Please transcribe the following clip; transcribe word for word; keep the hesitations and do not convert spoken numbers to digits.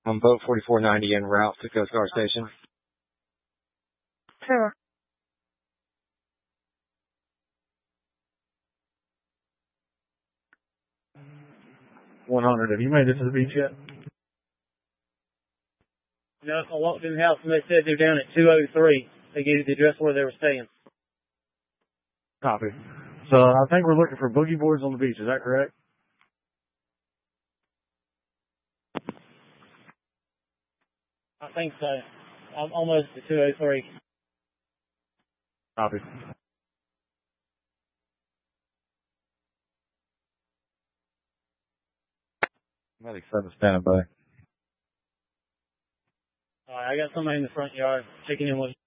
On boat forty-four ninety en route to Coast Guard Station. Sure. one hundred, have you made it to the beach yet? No, I walked in the house and they said they're down at two oh three. They gave you the address where they were staying. Copy. So I think we're looking for boogie boards on the beach, is that correct? I think so. I'm almost at two oh three. Copy. Medic seven standing by. Alright, I got somebody in the front yard checking in with